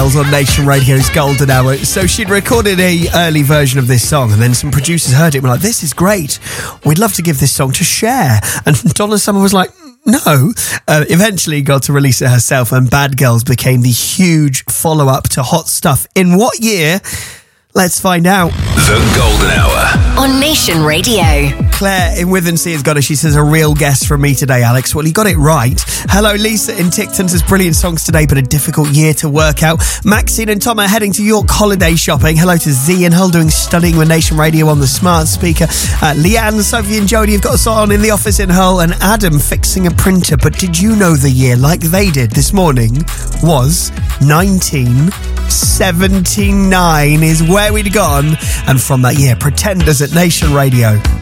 Girls on Nation Radio's Golden Hour. So she'd recorded a early version of this song, and then some producers heard it and were like, this is great. We'd love to give this song to Cher. And Donna Summer was like, no. Eventually got to release it herself, and Bad Girls became the huge follow-up to Hot Stuff. In what year? Let's find out. The Golden Hour on Nation Radio. Claire in Withensea has got it. She says, a real guest from me today, Alex. Well, you got it right. Hello, Lisa in Tickton says, brilliant songs today, but a difficult year to work out. Maxine and Tom are heading to York holiday shopping. Hello to Z and Hull doing Studying with Nation Radio on the smart speaker. Leanne, Sophie and Jodie have got us on in the office in Hull, and Adam fixing a printer. But did you know the year, like they did this morning, was 1979 is where we'd gone. And from that year, Pretenders at Nation Radio.